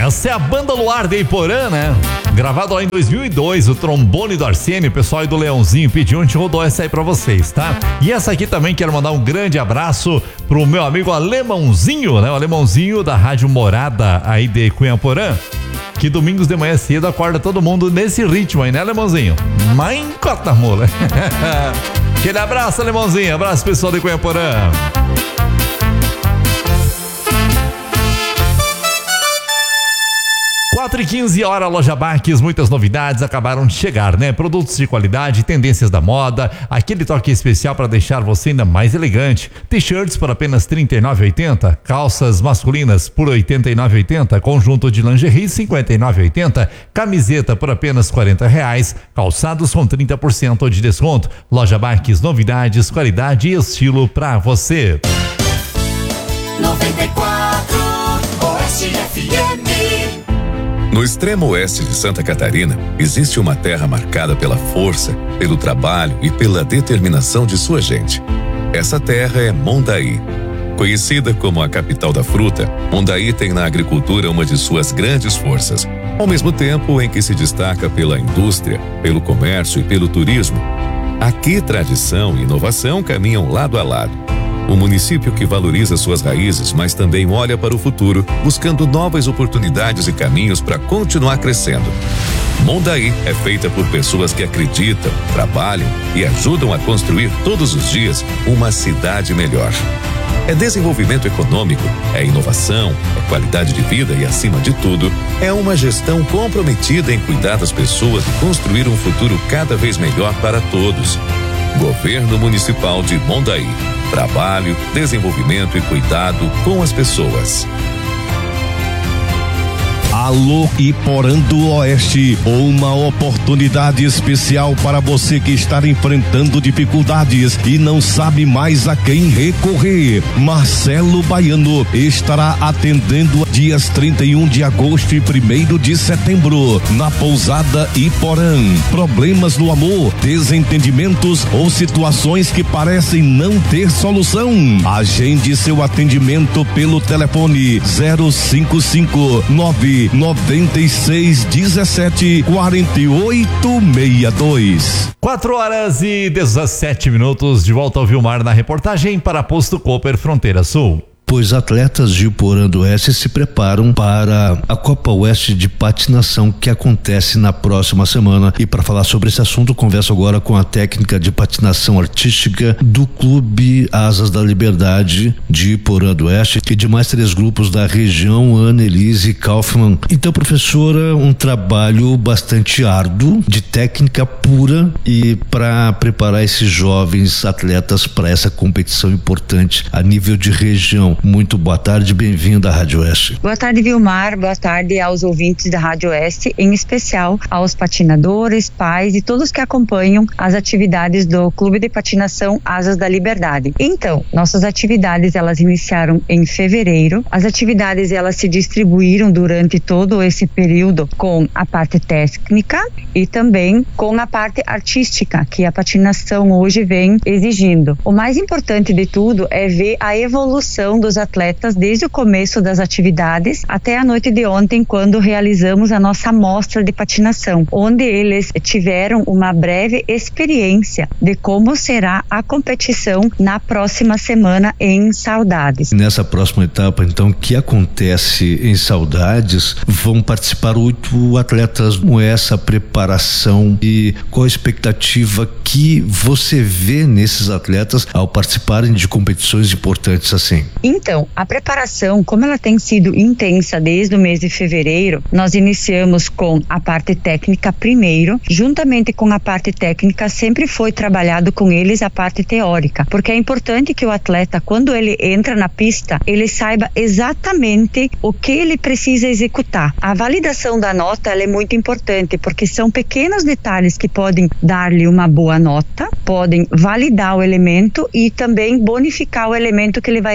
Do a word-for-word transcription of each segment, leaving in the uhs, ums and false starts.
Essa é a Banda Luar de Iporã, né? Gravado lá em dois mil e dois, o trombone do Arsênio, o pessoal aí do Leãozinho pediu, a gente rodou essa aí pra vocês, tá? E essa aqui também quero mandar um grande abraço pro meu amigo Alemãozinho, né? O Alemãozinho da Rádio Morada aí de Cunhaporã, que domingos de manhã cedo acorda todo mundo nesse ritmo aí, né, Alemãozinho? Mãe cota mola. Aquele abraço, Alemãozinho, abraço pessoal de Cunhaporã. quatro e quinze hora, Loja Baques, muitas novidades acabaram de chegar, né? Produtos de qualidade, tendências da moda, aquele toque especial para deixar você ainda mais elegante. T-shirts por apenas trinta e nove reais e oitenta centavos, calças masculinas por oitenta e nove reais e oitenta centavos, conjunto de lingerie cinquenta e nove reais e oitenta centavos, camiseta por apenas quarenta reais, calçados com trinta por cento de desconto. Loja Baques, novidades, qualidade e estilo para você. noventa e quatro Oeste F M. No extremo oeste de Santa Catarina, existe uma terra marcada pela força, pelo trabalho e pela determinação de sua gente. Essa terra é Mondaí. Conhecida como a capital da fruta, Mondaí tem na agricultura uma de suas grandes forças, ao mesmo tempo em que se destaca pela indústria, pelo comércio e pelo turismo. Aqui, tradição e inovação caminham lado a lado. Um município que valoriza suas raízes, mas também olha para o futuro, buscando novas oportunidades e caminhos para continuar crescendo. Mondaí é feita por pessoas que acreditam, trabalham e ajudam a construir todos os dias uma cidade melhor. É desenvolvimento econômico, é inovação, é qualidade de vida e, acima de tudo, é uma gestão comprometida em cuidar das pessoas e construir um futuro cada vez melhor para todos. Governo Municipal de Mondaí. Trabalho, desenvolvimento e cuidado com as pessoas. Alô Iporã do Oeste, uma oportunidade especial para você que está enfrentando dificuldades e não sabe mais a quem recorrer. Marcelo Baiano estará atendendo dias trinta e um de agosto e primeiro de setembro na pousada Iporã. Problemas no amor, desentendimentos ou situações que parecem não ter solução? Agende seu atendimento pelo telefone zero cinco cinco nove noventa e seis dezessete quarenta e oito sessenta e dois. quatro horas e dezessete minutos, de volta ao Vilmar na reportagem para Posto Cooper Fronteira Sul. Pois atletas de Iporã do Oeste se preparam para a Copa Oeste de Patinação que acontece na próxima semana. E para falar sobre esse assunto, converso agora com a técnica de patinação artística do Clube Asas da Liberdade de Iporã do Oeste e de mais três grupos da região, Annelise Kaufmann. Então, professora, um trabalho bastante árduo, de técnica pura, e para preparar esses jovens atletas para essa competição importante a nível de região. Muito boa tarde, bem-vindo à Rádio Oeste. Boa tarde, Vilmar, boa tarde aos ouvintes da Rádio Oeste, em especial aos patinadores, pais e todos que acompanham as atividades do Clube de Patinação Asas da Liberdade. Então, nossas atividades, elas iniciaram em fevereiro. As atividades, elas se distribuíram durante todo esse período com a parte técnica e também com a parte artística, que a patinação hoje vem exigindo. O mais importante de tudo é ver a evolução dos atletas desde o começo das atividades até a noite de ontem, quando realizamos a nossa mostra de patinação, onde eles tiveram uma breve experiência de como será a competição na próxima semana em Saudades. Nessa próxima etapa, então, que acontece em Saudades, vão participar oito atletas. Como é essa preparação e qual a expectativa que você vê nesses atletas ao participarem de competições importantes assim? Então, a preparação, como ela tem sido intensa desde o mês de fevereiro, nós iniciamos com a parte técnica primeiro. Juntamente com a parte técnica, sempre foi trabalhado com eles a parte teórica, porque é importante que o atleta, quando ele entra na pista, ele saiba exatamente o que ele precisa executar. A validação da nota, ela é muito importante, porque são pequenos detalhes que podem dar-lhe uma boa nota, podem validar o elemento e também bonificar o elemento que ele vai executar.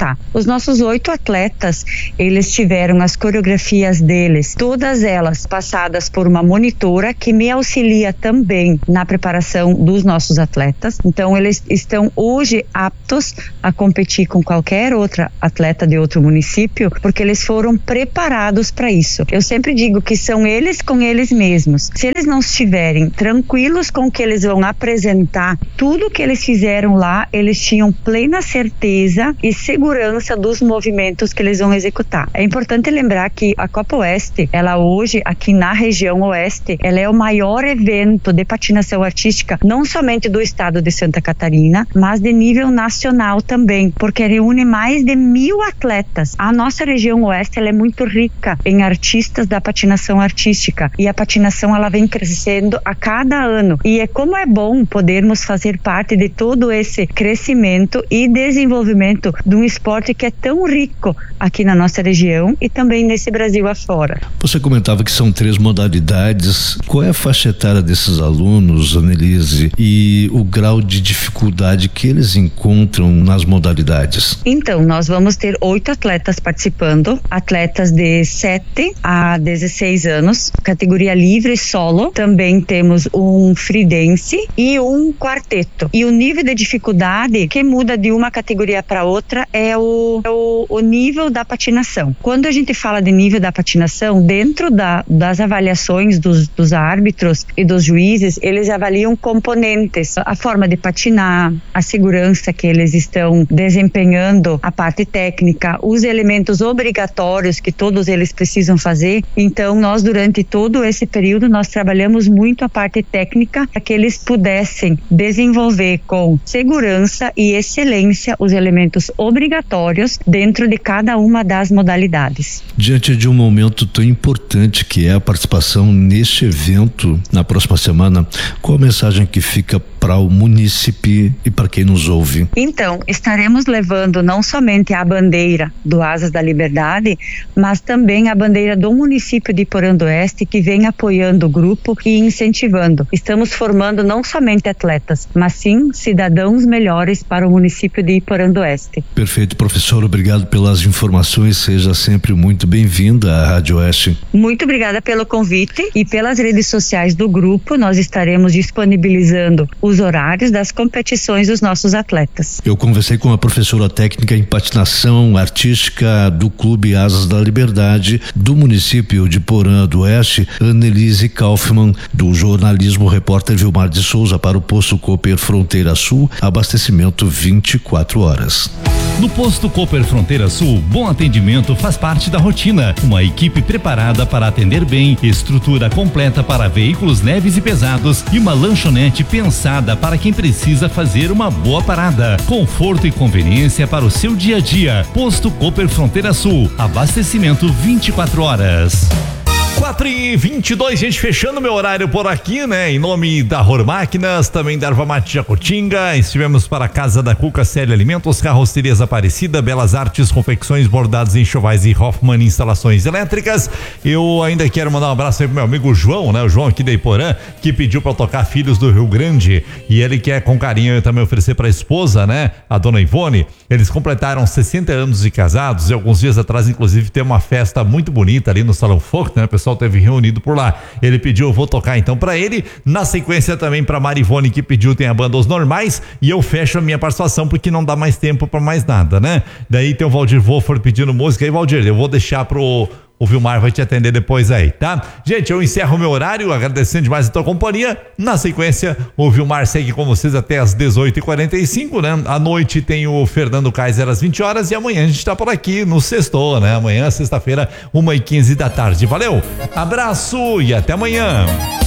executar. Os nossos oito atletas, eles tiveram as coreografias deles, todas elas passadas por uma monitora que me auxilia também na preparação dos nossos atletas. Então eles estão hoje aptos a competir com qualquer outra atleta de outro município, porque eles foram preparados para isso. Eu sempre digo que são eles com eles mesmos. Se eles não estiverem tranquilos com o que eles vão apresentar, tudo que eles fizeram lá, eles tinham plena certeza e segurança dos movimentos que eles vão executar. É importante lembrar que a Copa Oeste, ela hoje, aqui na região Oeste, ela é o maior evento de patinação artística, não somente do estado de Santa Catarina, mas de nível nacional também, porque reúne mais de mil atletas. A nossa região Oeste, ela é muito rica em artistas da patinação artística, e a patinação, ela vem crescendo a cada ano, e é como é bom podermos fazer parte de todo esse crescimento e desenvolvimento de um esporte que é tão rico aqui na nossa região e também nesse Brasil afora. Você comentava que são três modalidades. Qual é a faixa etária desses alunos, Annelise, e o grau de dificuldade que eles encontram nas modalidades? Então, nós vamos ter oito atletas participando, atletas de sete a dezesseis anos, categoria livre solo. Também temos um free dance e um quarteto. E o nível de dificuldade que muda de uma categoria para outra é o, é o, o nível da patinação. Quando a gente fala de nível da patinação, dentro da, das avaliações dos, dos árbitros e dos juízes, eles avaliam componentes, a forma de patinar, a segurança que eles estão desempenhando, a parte técnica, os elementos obrigatórios que todos eles precisam fazer. Então, nós durante todo esse período, nós trabalhamos muito a parte técnica para que eles pudessem desenvolver com segurança e excelência os elementos obrigatórios dentro de cada uma das modalidades. Diante de um momento tão importante que é a participação neste evento na próxima semana, qual a mensagem que fica para o munícipe e para quem nos ouve? Então, estaremos levando não somente a bandeira do Asas da Liberdade, mas também a bandeira do município de Iporã do Oeste, que vem apoiando o grupo e incentivando. Estamos formando não somente atletas, mas sim cidadãos melhores para o município de Iporã do Oeste. Perfeito, professor, obrigado pelas informações, seja sempre muito bem-vinda à Rádio Oeste. Muito obrigada pelo convite, e pelas redes sociais do grupo nós estaremos disponibilizando os horários das competições dos nossos atletas. Eu conversei com a professora técnica em patinação artística do Clube Asas da Liberdade do município de Iporã do Oeste, Annelise Kaufmann, do jornalismo repórter Vilmar de Souza para o Posto Cooper Fronteira Sul, abastecimento vinte e quatro horas. No Posto Cooper Fronteira Sul, bom atendimento faz parte da rotina. Uma equipe preparada para atender bem, estrutura completa para veículos leves e pesados e uma lanchonete pensada para quem precisa fazer uma boa parada. Conforto e conveniência para o seu dia a dia. Posto Cooper Fronteira Sul, abastecimento vinte e quatro horas. quatro e vinte e dois, gente, fechando meu horário por aqui, né? Em nome da Ror Máquinas, também da Erva Mate Jacutinga, estivemos para a Casa da Cuca Célia Alimentos, Carrocerias Aparecida, Belas Artes, Confecções, Bordados, Enxovais e Hoffman Instalações Elétricas. Eu ainda quero mandar um abraço aí pro meu amigo João, né? O João aqui da Iporã, que pediu para tocar Filhos do Rio Grande, e ele quer com carinho também oferecer para a esposa, né? A dona Ivone. Eles completaram sessenta anos de casados e alguns dias atrás, inclusive, tem uma festa muito bonita ali no Salão Forte, né? Pessoal teve reunido por lá. Ele pediu, eu vou tocar então pra ele. Na sequência também pra Marivone, que pediu, tem a banda Os Normais, e eu fecho a minha participação porque não dá mais tempo pra mais nada, né? Daí tem o Valdir Wolford pedindo música. Aí, Valdir, eu vou deixar pro o Vilmar vai te atender depois aí, tá? Gente, eu encerro o meu horário agradecendo demais a tua companhia. Na sequência, o Vilmar segue com vocês até as dezoito e quarenta e cinco, né? À noite tem o Fernando Kaiser às vinte horas, e amanhã a gente tá por aqui no Sextou, né? Amanhã, sexta-feira, uma e quinze da tarde. Valeu, abraço e até amanhã.